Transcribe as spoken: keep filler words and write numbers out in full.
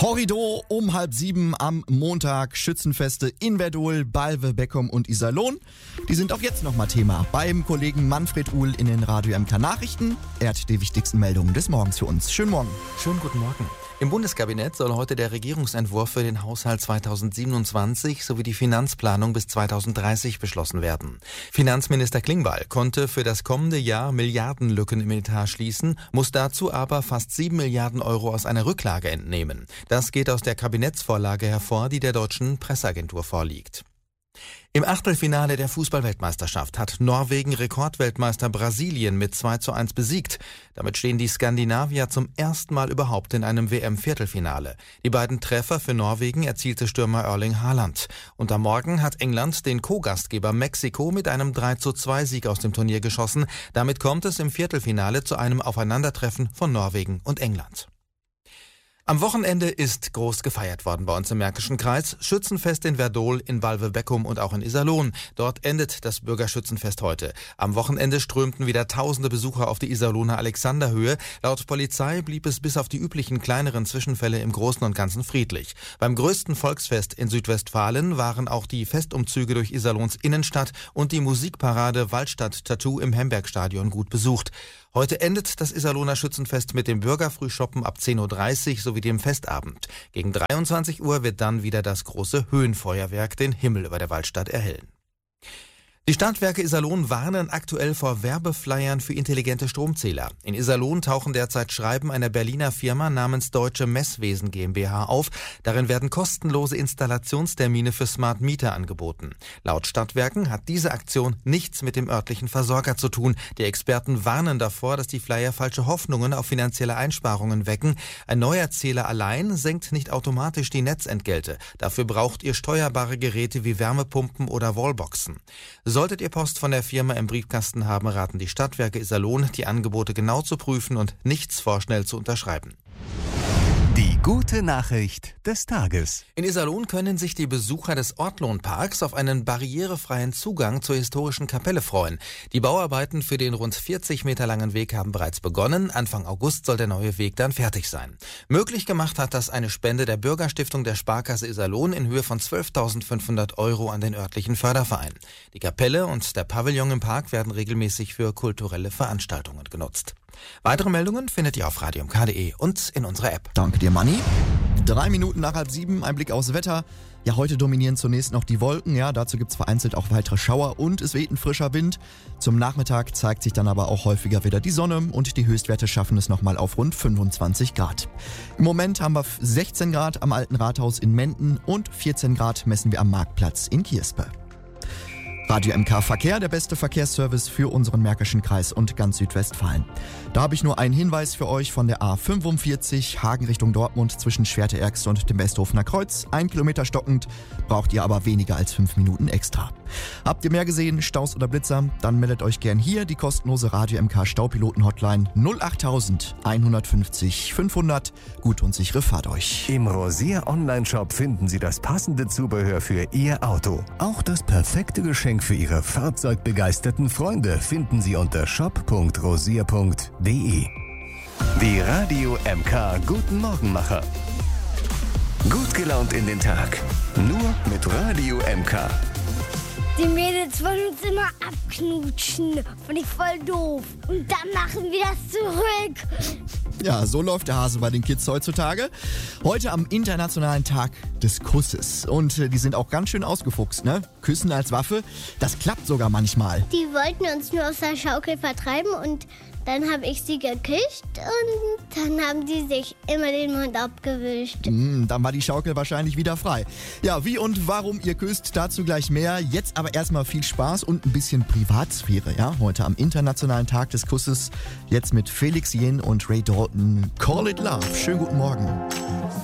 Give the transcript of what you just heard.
Horrido um halb sieben am Montag. Schützenfeste in Werdohl, Balve, Beckum und Iserlohn. Die sind auch jetzt nochmal Thema beim Kollegen Manfred Uhl in den Radio M K Nachrichten. Er hat die wichtigsten Meldungen des Morgens für uns. Schönen Morgen. Schönen guten Morgen. Im Bundeskabinett soll heute der Regierungsentwurf für den Haushalt zweitausendsiebenundzwanzig sowie die Finanzplanung bis zweitausenddreißig beschlossen werden. Finanzminister Klingbeil konnte für das kommende Jahr Milliardenlücken im Etat schließen, muss dazu aber fast sieben Milliarden Euro aus einer Rücklage entnehmen. Das geht aus der Kabinettsvorlage hervor, die der deutschen Presseagentur vorliegt. Im Achtelfinale der Fußball-Weltmeisterschaft hat Norwegen Rekordweltmeister Brasilien mit zwei zu eins besiegt. Damit stehen die Skandinavier zum ersten Mal überhaupt in einem W M-Viertelfinale. Die beiden Treffer für Norwegen erzielte Stürmer Erling Haaland. Und am Morgen hat England den Co-Gastgeber Mexiko mit einem drei zu zwei Sieg aus dem Turnier geschossen. Damit kommt es im Viertelfinale zu einem Aufeinandertreffen von Norwegen und England. Am Wochenende ist groß gefeiert worden bei uns im Märkischen Kreis. Schützenfest in Werdohl, in Balve, Beckum und auch in Iserlohn. Dort endet das Bürgerschützenfest heute. Am Wochenende strömten wieder tausende Besucher auf die Iserlohner Alexanderhöhe. Laut Polizei blieb es bis auf die üblichen kleineren Zwischenfälle im Großen und Ganzen friedlich. Beim größten Volksfest in Südwestfalen waren auch die Festumzüge durch Iserlohns Innenstadt und die Musikparade Waldstadt Tattoo im Hembergstadion gut besucht. Heute endet das Iserlohner Schützenfest mit dem Bürgerfrühschoppen ab zehn Uhr dreißig sowie dem Festabend. Gegen dreiundzwanzig Uhr wird dann wieder das große Höhenfeuerwerk den Himmel über der Waldstadt erhellen. Die Stadtwerke Iserlohn warnen aktuell vor Werbeflyern für intelligente Stromzähler. In Iserlohn tauchen derzeit Schreiben einer Berliner Firma namens Deutsche Messwesen GmbH auf. Darin werden kostenlose Installationstermine für Smart Meter angeboten. Laut Stadtwerken hat diese Aktion nichts mit dem örtlichen Versorger zu tun. Die Experten warnen davor, dass die Flyer falsche Hoffnungen auf finanzielle Einsparungen wecken. Ein neuer Zähler allein senkt nicht automatisch die Netzentgelte. Dafür braucht ihr steuerbare Geräte wie Wärmepumpen oder Wallboxen. Solltet ihr Post von der Firma im Briefkasten haben, raten die Stadtwerke Iserlohn, die Angebote genau zu prüfen und nichts vorschnell zu unterschreiben. Die gute Nachricht des Tages. In Iserlohn können sich die Besucher des Ortlohnparks auf einen barrierefreien Zugang zur historischen Kapelle freuen. Die Bauarbeiten für den rund vierzig Meter langen Weg haben bereits begonnen. Anfang August soll der neue Weg dann fertig sein. Möglich gemacht hat das eine Spende der Bürgerstiftung der Sparkasse Iserlohn in Höhe von zwölftausendfünfhundert Euro an den örtlichen Förderverein. Die Kapelle und der Pavillon im Park werden regelmäßig für kulturelle Veranstaltungen genutzt. Weitere Meldungen findet ihr auf radio m k punkt d e und in unserer App. Danke dir, Manni. Drei Minuten nach halb sieben, ein Blick aufs Wetter. Ja, heute dominieren zunächst noch die Wolken. Ja, dazu gibt's vereinzelt auch weitere Schauer und es weht ein frischer Wind. Zum Nachmittag zeigt sich dann aber auch häufiger wieder die Sonne und die Höchstwerte schaffen es nochmal auf rund fünfundzwanzig Grad. Im Moment haben wir sechzehn Grad am Alten Rathaus in Menden und vierzehn Grad messen wir am Marktplatz in Kierspe. Radio M K Verkehr, der beste Verkehrsservice für unseren Märkischen Kreis und ganz Südwestfalen. Da habe ich nur einen Hinweis für euch von der A fünfundvierzig, Hagen Richtung Dortmund zwischen Schwerte-Erks und dem Westhofener Kreuz. Ein Kilometer stockend, braucht ihr aber weniger als fünf Minuten extra. Habt ihr mehr gesehen, Staus oder Blitzer? Dann meldet euch gern hier die kostenlose Radio M K Staupiloten-Hotline null acht einhundertfünfzig fünfhundert. Gut und sichere Fahrt euch. Im Rosier Online-Shop finden Sie das passende Zubehör für Ihr Auto. Auch das perfekte Geschenk für Ihre fahrzeugbegeisterten Freunde finden Sie unter shop punkt rosier punkt d e. Die Radio M K Guten Morgenmacher. Gut gelaunt in den Tag. Nur mit Radio M K. Die Mädels wollen uns immer abknutschen. Finde ich voll doof. Und dann machen wir das zurück. Ja, so läuft der Hase bei den Kids heutzutage. Heute am Internationalen Tag des Kusses. Und äh, die sind auch ganz schön ausgefuchst, ne? Küssen als Waffe, das klappt sogar manchmal. Die wollten uns nur aus der Schaukel vertreiben und dann habe ich sie geküsst und dann haben die sich immer den Mund abgewischt. Mm, dann war die Schaukel wahrscheinlich wieder frei. Ja, wie und warum ihr küsst, dazu gleich mehr. Jetzt aber erstmal viel Spaß und ein bisschen Privatsphäre, ja? Heute am Internationalen Tag des Kusses. Jetzt mit Felix Jen und Ray Dalton. Call it Love. Schönen guten Morgen.